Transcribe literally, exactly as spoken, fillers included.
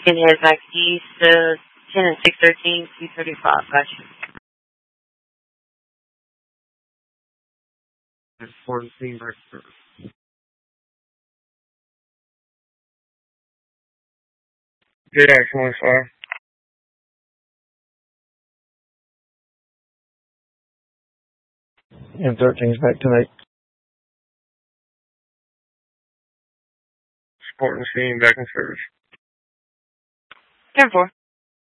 Can head back east, uh, ten and six thirteen, two thirty-five. Gotcha. fourteen back service. Yeah, twenty-five. And thirteen's back tonight. Support and scene back in service. ten four.